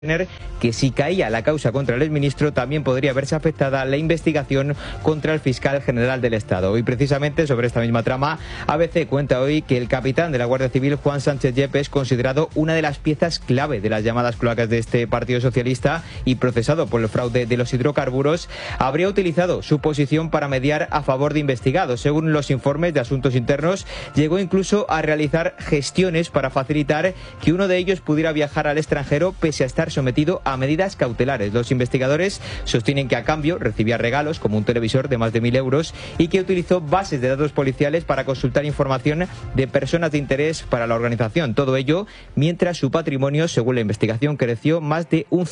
que si caía la causa contra el exministro también podría verse afectada la investigación contra el fiscal general del Estado. Y precisamente sobre esta misma trama, ABC cuenta hoy que el capitán de la Guardia Civil, Juan Sánchez Yepes, considerado una de las piezas clave de las llamadas cloacas de este Partido Socialista y procesado por el fraude de los hidrocarburos, habría utilizado su posición para mediar a favor de investigados. Según los informes de Asuntos Internos, llegó incluso a realizar gestiones para facilitar que uno de ellos pudiera viajar al extranjero pese a estar sometido a medidas cautelares. Los investigadores sostienen que a cambio recibía regalos como un televisor de más de 1.000 euros y que utilizó bases de datos policiales para consultar información de personas de interés para la organización. Todo ello mientras su patrimonio, según la investigación, creció más de un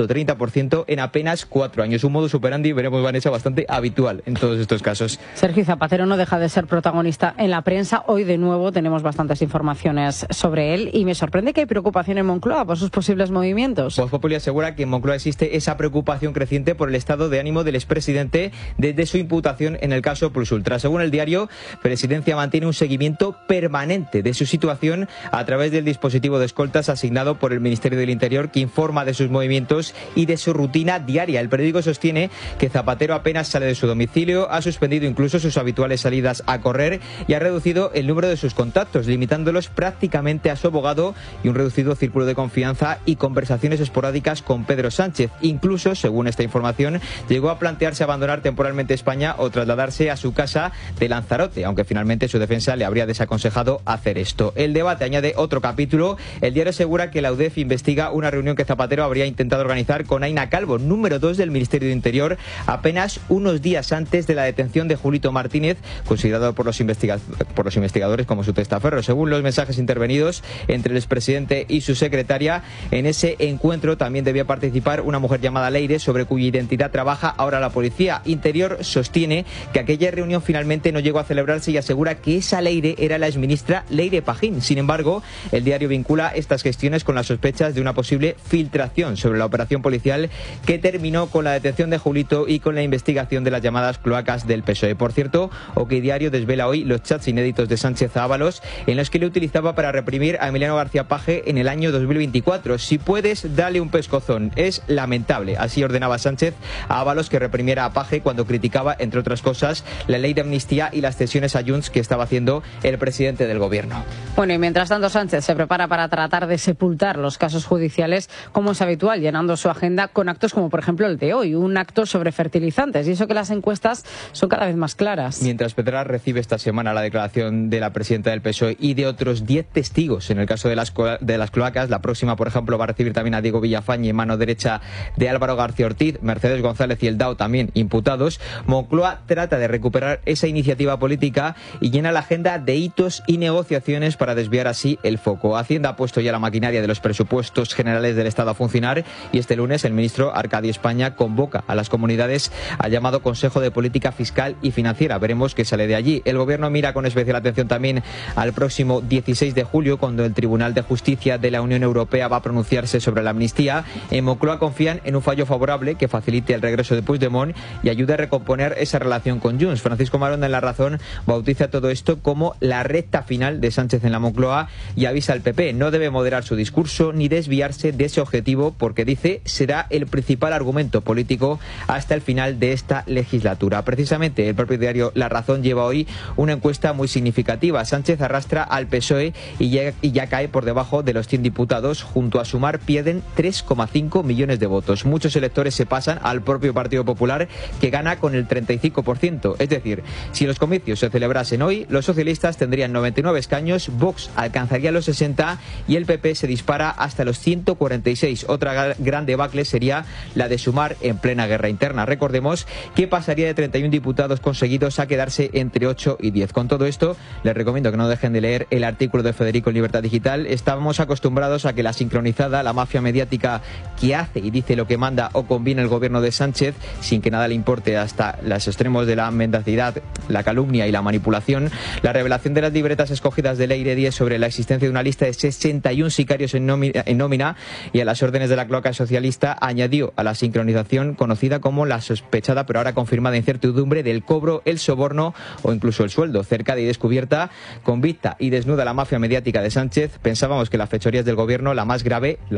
130% en apenas 4 años. Un modus operandi, veremos, Vanessa, bastante habitual en todos estos casos. Sergio Zapatero no deja de ser protagonista en la prensa. Hoy de nuevo tenemos bastantes informaciones sobre él y me sorprende que hay preocupación en Moncloa por sus posibles movimientos. Voz Populi asegura que en Moncloa existe esa preocupación creciente por el estado de ánimo del expresidente desde su imputación en el caso Plus Ultra. Según el diario, Presidencia mantiene un seguimiento permanente de su situación a través del dispositivo de escoltas asignado por el Ministerio del Interior, que informa de sus movimientos y de su rutina diaria. El periódico sostiene que Zapatero apenas sale de su domicilio, ha suspendido incluso sus habituales salidas a correr y ha reducido el número de sus contactos, limitándolos prácticamente a su abogado y un reducido círculo de confianza y conversaciones esporádicas con Pedro Sánchez. Incluso, según esta información, llegó a plantearse abandonar temporalmente España o trasladarse a su casa de Lanzarote, aunque finalmente su defensa le habría desaconsejado hacer esto. El debate añade otro capítulo. El diario asegura que la UDEF investiga una reunión que Zapatero habría intentado organizar con Aina Calvo, número 2 del Ministerio de Interior, apenas unos días antes de la detención de Julito Martínez, considerado por los investigadores como su testaferro. Según los mensajes intervenidos entre el expresidente y su secretaria, en ese encuentro también debía participar una mujer llamada Leire, sobre cuya identidad trabaja ahora la policía. Interior sostiene que aquella reunión finalmente no llegó a celebrarse y asegura que esa Leire era la exministra Leire Pajín. Sin embargo, el diario vincula estas gestiones con las sospechas de una posible filtración sobre la operación policial que terminó con la detención de Julito y con la investigación de las llamadas cloacas del PSOE. Por cierto, OK Diario desvela hoy los chats inéditos de Sánchez a Ábalos en los que le utilizaba para reprimir a Emiliano García Paje en el año 2024. Si puedes, dale un pescozón. Es lamentable. Así ordenaba Sánchez a Ábalos que reprimiera a Paje cuando criticaba, entre otras cosas, la ley de amnistía y las cesiones a Junts que estaba haciendo el presidente del gobierno. Bueno, y mientras tanto Sánchez se prepara para tratar de sepultar los casos judiciales, como es habitual, llenando su agenda con actos como, por ejemplo, el de hoy, un acto sobre fertilizantes. Y eso que las encuestas son cada vez más claras. Mientras Pedraz recibe esta semana la declaración de la presidenta del PSOE y de otros 10 testigos en el caso de las cloacas, la próxima, por ejemplo, va a recibir también a Diego Villafañe, mano derecha de Álvaro García Ortiz, Mercedes González y el DAO también imputados. Moncloa trata de recuperar esa iniciativa política y llena la agenda de hitos y negociaciones para desviar así el foco. Hacienda ha puesto ya la maquinaria de los presupuestos generales del Estado a funcionar y este lunes el ministro Arcadio España convoca a las comunidades al llamado Consejo de Política Fiscal y Financiera. Veremos qué sale de allí. El gobierno mira con especial atención también al próximo 16 de julio, cuando el Tribunal de Justicia de la Unión Europea va a pronunciarse sobre la amnistía. En Moncloa confían en un fallo favorable que facilite el regreso de Puigdemont y ayude a recomponer esa relación con Junts. Francisco Maronda, en La Razón, bautiza todo esto como la recta final de Sánchez en la Moncloa y avisa al PP: no debe moderar su discurso ni desviarse de ese objetivo, porque dice será el principal argumento político hasta el final de esta legislatura. Precisamente el propio diario La Razón lleva hoy una encuesta muy significativa. Sánchez arrastra al PSOE y ya cae por debajo de los 100 diputados. Junto a Sumar pierden 3,5 millones de votos. Muchos electores se pasan al propio Partido Popular, que gana con el 35%. Es decir, si los comicios se celebrasen hoy, los socialistas tendrían 99 escaños, Vox alcanzaría los 60 y el PP se dispara hasta los 146. Otra gran debacle sería la de Sumar en plena guerra interna. Recordemos que pasaría de 31 diputados conseguidos a quedarse entre 8 y 10. Con todo esto, les recomiendo que no dejen de leer el artículo de Federico en Libertad Digital. Estamos acostumbrados a que la sincronizada, la mafia mediática que hace y dice lo que manda o conviene el gobierno de Sánchez, sin que nada le importe, hasta los extremos de la mendacidad, la calumnia y la manipulación. La revelación de las libretas escogidas de Leire Díez sobre la existencia de una lista de 61 sicarios en nómina y a las órdenes de la cloaca socialista añadió a la sincronización conocida como la sospechada pero ahora confirmada incertidumbre del cobro, el soborno o incluso el sueldo. Cercada y descubierta, convicta y desnuda la mafia mediática de Sánchez. Pensábamos que las fechorías del gobierno, la más grave, la llamada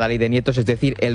la ley de nietos, es decir, el